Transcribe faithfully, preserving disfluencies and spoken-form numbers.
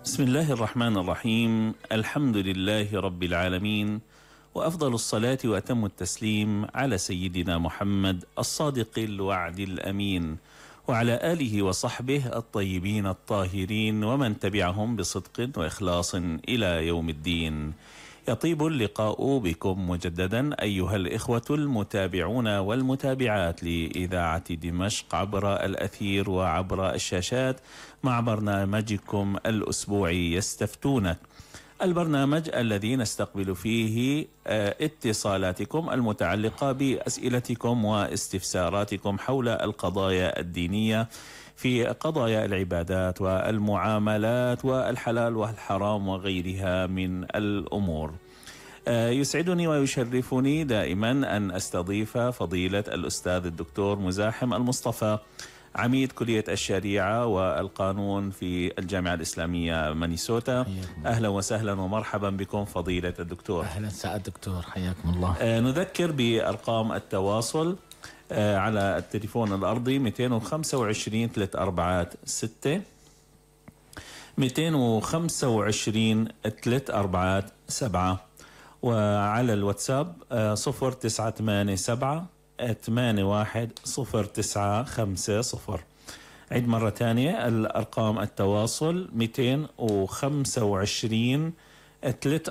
بسم الله الرحمن الرحيم. الحمد لله رب العالمين، وأفضل الصلاة وأتم التسليم على سيدنا محمد الصادق الوعد الأمين، وعلى آله وصحبه الطيبين الطاهرين، ومن تبعهم بصدق وإخلاص إلى يوم الدين. يطيب اللقاء بكم مجددا أيها الإخوة المتابعون والمتابعات لإذاعة دمشق عبر الأثير وعبر الشاشات مع برنامجكم الأسبوعي يستفتونك، البرنامج الذي نستقبل فيه اتصالاتكم المتعلقة بأسئلتكم واستفساراتكم حول القضايا الدينية في قضايا العبادات والمعاملات والحلال والحرام وغيرها من الأمور. يسعدني ويشرفني دائما أن أستضيف فضيلة الأستاذ الدكتور مزاحم المصطفى، عميد كلية الشريعة والقانون في الجامعة الإسلامية مينيسوتا. أهلا وسهلا ومرحبا بكم فضيلة الدكتور. أهلا سعد دكتور، حياكم الله. آه نذكر بأرقام التواصل آه على التليفون الأرضي مئتين وخمسة وعشرين ثلاثة أربعة ستة، مئتين وخمسة وعشرين ثلاثة أربعة سبعة، وعلى الواتساب آه صفر تسعة ثمانية سبعة ثمانية واحد صفر تسعة خمسة صفر. عيد مرة ثانية الأرقام التواصل مئتين وخمسة وعشرين ثلاثة